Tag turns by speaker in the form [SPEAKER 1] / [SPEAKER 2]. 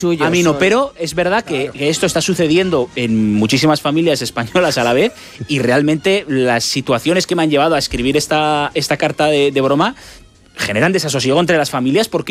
[SPEAKER 1] A mí no, pero es verdad que esto está sucediendo en muchísimas familias españolas a la vez y realmente las situaciones que me han llevado a escribir esta carta de broma generan desasosiego entre las familias porque